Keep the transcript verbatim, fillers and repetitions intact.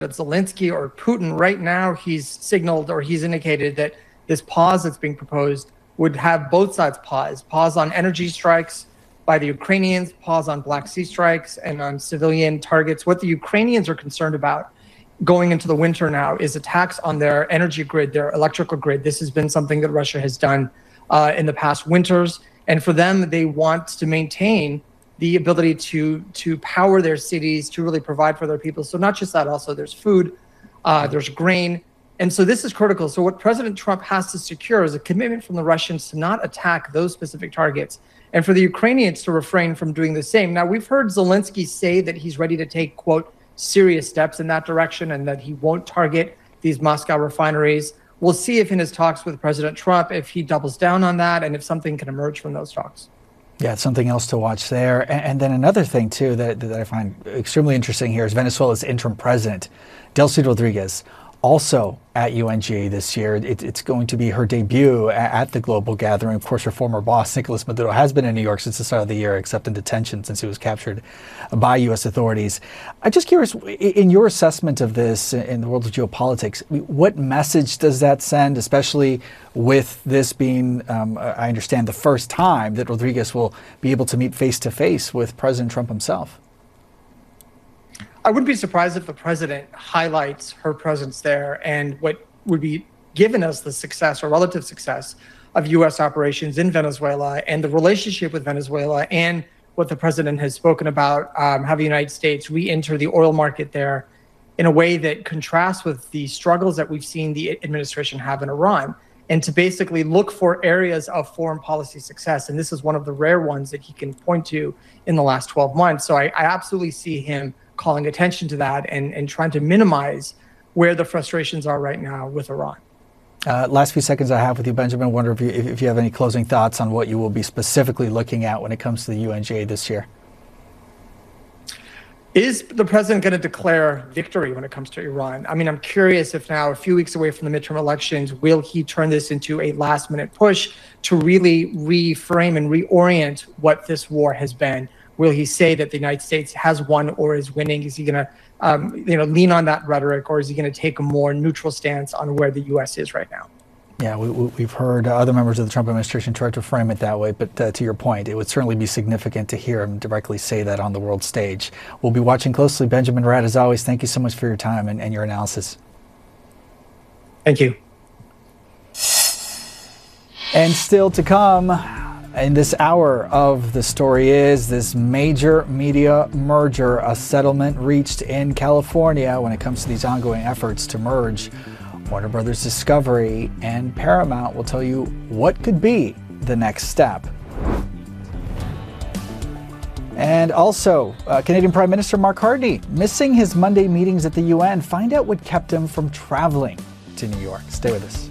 Zelensky or Putin. Right now, he's signaled or he's indicated that this pause that's being proposed would have both sides pause. Pause on energy strikes by the Ukrainians, pause on Black Sea strikes and on civilian targets. What the Ukrainians are concerned about going into the winter now is attacks on their energy grid, their electrical grid. This has been something that Russia has done uh, in the past winters. And for them, they want to maintain the ability to to power their cities, to really provide for their people. So not just that, also there's food, uh, there's grain. And so this is critical. So what President Trump has to secure is a commitment from the Russians to not attack those specific targets and for the Ukrainians to refrain from doing the same. Now, we've heard Zelensky say that he's ready to take, quote, serious steps in that direction and that he won't target these Moscow refineries. We'll see if in his talks with President Trump, if he doubles down on that and if something can emerge from those talks. Yeah, it's something else to watch there. And, and then another thing, too, that, that I find extremely interesting here is Venezuela's interim president, Delcy Rodriguez, also at U N G A this year. It, it's going to be her debut at, at the global gathering. Of course, her former boss, Nicolas Maduro, has been in New York since the start of the year, except in detention since he was captured by U S authorities. I'm just curious, in your assessment of this in the world of geopolitics, what message does that send, especially with this being, um, I understand, the first time that Rodriguez will be able to meet face-to-face with President Trump himself? I wouldn't be surprised if the president highlights her presence there and what would be given us the success or relative success of U S operations in Venezuela and the relationship with Venezuela and what the president has spoken about, um, how the United States re-enter the oil market there in a way that contrasts with the struggles that we've seen the administration have in Iran, and to basically look for areas of foreign policy success. And this is one of the rare ones that he can point to in the last twelve months. So I, I absolutely see him calling attention to that and, and trying to minimize where the frustrations are right now with Iran. Uh, last few seconds I have with you, Benjamin. I wonder if you, if you have any closing thoughts on what you will be specifically looking at when it comes to the U N G A this year. Is the president going to declare victory when it comes to Iran? I mean, I'm curious if now, a few weeks away from the midterm elections, will he turn this into a last minute push to really reframe and reorient what this war has been? Will he say that the United States has won or is winning? Is he going to, um, you know, lean on that rhetoric, or is he going to take a more neutral stance on where the U S is right now? Yeah, we, we've heard other members of the Trump administration try to frame it that way, but uh, to your point, it would certainly be significant to hear him directly say that on the world stage. We'll be watching closely. Benjamin Rad, as always, thank you so much for your time and, and your analysis. Thank you. And still to come in this hour of The Story Is, this major media merger, a settlement reached in California when it comes to these ongoing efforts to merge Warner Brothers Discovery and Paramount. Will tell you what could be the next step. And also, uh, Canadian Prime Minister Mark Carney missing his Monday meetings at the U N. Find out what kept him from traveling to New York. Stay with us.